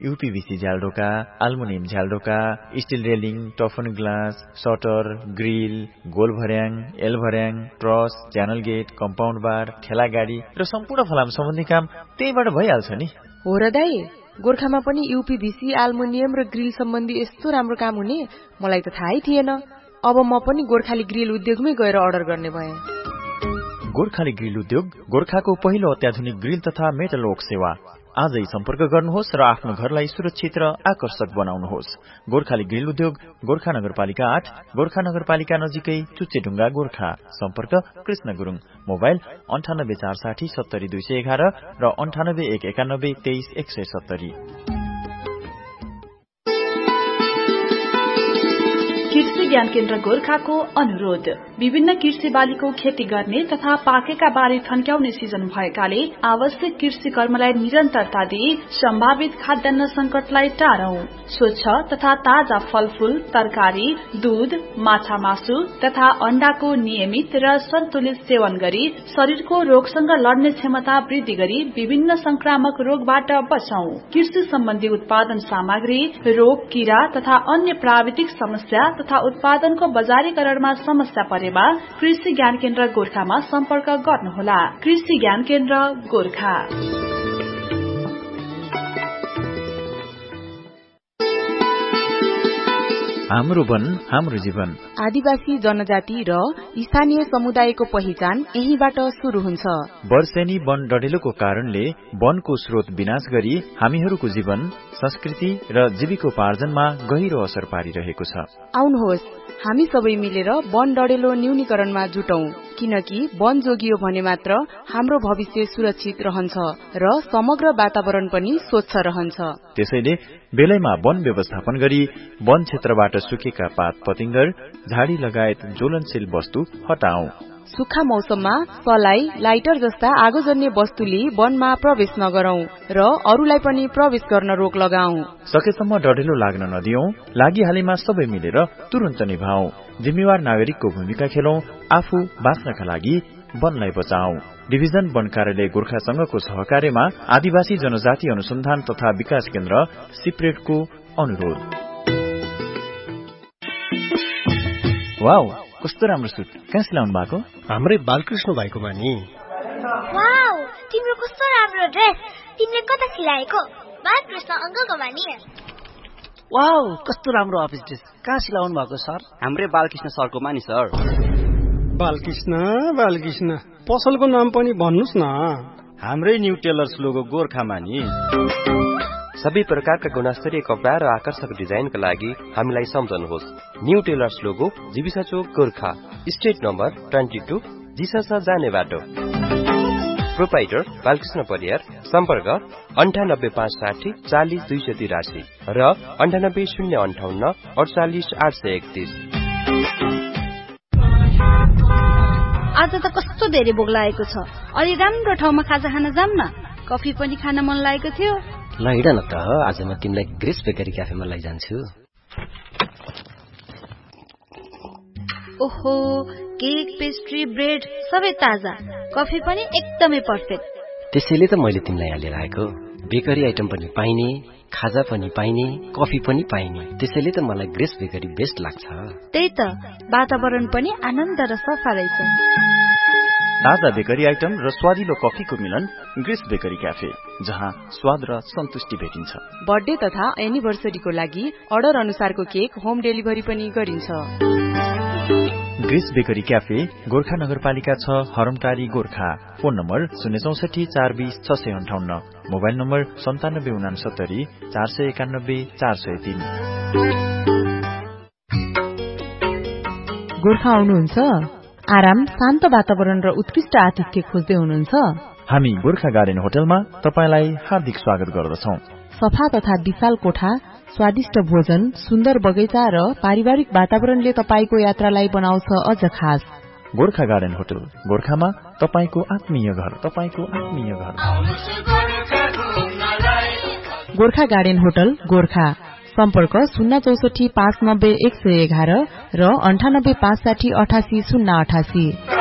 यूपीभीसी झ्यालढोका, aluminium झ्यालढोका, still railing, टफन glass, shutter, grill, goal भर्याङ, L भर्याङ, truss, channel get, compound बार, ठेला गाडी र सम्पूर्ण फलाम सम्बन्धी काम त्यहीबाट भइहाल्छ नि। हो र दाइ, गोर्खामा पनि यूपीभीसी, एल्युमिनियम र ग्रिल सम्बन्धी यस्तो राम्रो काम हुने मलाई त थाहै थिएन। अब म पनि गोर्खाली ग्रिल उद्योगमै गएर अर्डर गर्ने भएँ। गोर्खाली ग्रिल उद्योग गोर्खाको पहिलो अत्याधुनिक ग्रिल तथा मेटल वर्क सेवा। आजै सम्पर्क गर्नुहोस् र आफ्नो घरलाई सुरक्षित र आकर्षक बनाउनुहोस्। गोर्खाली ग्रिल उद्योग, गोर्खा नगरपालिका 8, गोर्खा नगरपालिका नजिकै, चुच्चेढुङ्गा, गोर्खा। सम्पर्क कृष्ण गुरुङ। मोबाइल 9846 70 211 र 98 191 23 170। कृषि ज्ञान केन्द्र गोर्खाको अनुरोध। विभिन्न कृषि बालीको खेती गर्ने तथा पाकेका बाली थन्क्याउने सिजन भएकाले आवश्यक कृषि कर्मलाई निरन्तरता दिई सम्भावित खाद्यान्न संकटलाई टारौं। स्वच्छ तथा ताजा फलफूल, तरकारी, दूध, माछा मासु तथा अण्डाको नियमित र सन्तुलित सेवन गरी शरीरको रोगसँग लड्ने क्षमता वृद्धि गरी विभिन्न संक्रामक रोगबाट बचौं। कृषि सम्बन्धी उत्पादन सामग्री, रोग, कीरा तथा अन्य प्राविधिक समस्या तथा उत्पादनको बजारीकरणमा समस्या परेमा कृषि ज्ञान केन्द्र गोर्खामा सम्पर्क गर्नुहोला। कृषि ज्ञान केन्द्र गोर्खा। हाम्रो वन हाम्रो जीवन। आदिवासी जनजाति र स्थानीय समुदायको पहिचान यहीबाट शुरू हुन्छ। वर्षेनी वन डढेलोको कारणले वनको स्रोत विनाश गरी हामीहरूको जीवन, संस्कृति र जीविकोपार्जनमा गहिरो असर पारिरहेको छ। आउनुहोस्, हामी सबै मिलेर वन डढेलो न्यूनीकरणमा जुटौं, किनकि वन जोगियो भने मात्र हाम्रो भविष्य सुरक्षित रहन्छ र समग्र वातावरण पनि स्वच्छ रहन्छ। त्यसैले बेलैमा वन व्यवस्थापन गरी वन क्षेत्रबाट सुकेका पात पतिंगर, झाडी लगायत ज्वलनशील वस्तु हटाऊ। सुक्खा मौसममा सलाई, लाइटर जस्ता आगोजन्य वस्तुले वनमा प्रवेश नगरौं र अरूलाई पनि प्रवेश गर्न रोक लगाऊ। सकेसम्म डढेलो लाग्न नदियौं। लागिहालेमा सबै मिलेर तुरन्त निभाऊ। जिम्मेवार नागरिकको भूमिका खेलौं। आफू बाँच्नका लागि वनलाई बचाऊ। डिभिजन वन कार्यालय गोर्खासँगको सहकार्यमा आदिवासी जनजाति अनुसन्धान तथा विकास केन्द्र सिप्रेटको अनुरोध। वाउ, कस्तो राम्रो सुट। कहाँ सिलाउनु भएको? हाम्रै बालकृष्ण भाइकोमा नि। वाउ, तिम्रो कस्तो राम्रो ड्रेस। तिमीले कता सिलाएको? बालकृष्ण अंकलकोमा नि। वाउ, कस्तो राम्रो अफिस ड्रेस। कहाँ सिलाउनु भएको सर? हाम्रै बालकृष्ण सरकोमा नि सर। बालकृष्ण पसलको नाम पनि भन्नुस् न। हाम्रै न्यू टेलर्स लोगो गोर्खामा नि। सबै प्रकारका गुणस्तरीय कपडा र आकर्षक डिजाइनका लागि हामीलाई सम्झनुहोस्। न्यू टेलर्स लोगो, जीविसा चोक, गोर्खा। स्ट्रिट नम्बर 22, जिसासा जाने बाटो। प्रोपाइटर बालकृष्ण परियार। सम्पर्क 9856 40 283 र 98 058 48 831। आज त कस्तो धेरै भोक लागेको छ। अलि राम्रो ठाउँमा खाजा खान जाम न। कफी पनि खान मन लागेको थियो। ल हिँड न त, आज म तिमीलाई ग्रेस बेकरी क्याफेमा लैजान्छु। ओहो, केक, पेस्ट्री, ब्रेड सबै ताजा। कफी पनि एकदमै पर्फेक्ट। त्यसैले त मैले तिमीलाई यहाँ लिएर आएको। बेकरी आइटम पनि पाइने, खाजा पनि पाइने, कफी पनि पाइने। त्यसैले त मलाई ग्रेस बेकरी बेस्ट लाग्छ। त्यही त, वातावरण पनि आनन्द र सफा रहेछ। ताजा बेकरी आइटम र स्वादिलो कफीको मिलन ग्रेस बेकरी क्याफे, जहाँ स्वाद र सन्तुष्टि भेटिन्छ। बर्थडे तथा एनिभर्सरीको लागि अर्डर अनुसारको केक होम डेलिभरी पनि गरिन्छ। ग्रेस बेकरी क्याफे, गोर्खा नगरपालिका 6, हरमटारी, Gorkha. Phone number 064 420 658। Mobile number 9769 491 403। Gorkha आउनुहुन्छ? आराम, शान्त वातावरण र उत्कृष्ट आतिथ्य खोज्दै हुनुहुन्छ? हामी गोर्खा गार्डन होटलमा तपाईलाई हार्दिक स्वागत गर्दछौं। सफा तथा विशाल कोठा, स्वादिष्ट भोजन, सुन्दर बगैँचा र पारिवारिक वातावरणले तपाईको यात्रालाई बनाउँछ अझ खास। गोर्खा गार्डन होटल गोर्खामा तपाईको आत्मीय घर। Gorkha garden hotel Gorkha. सम्पर्क 064 590 111 र 98 560 88 088।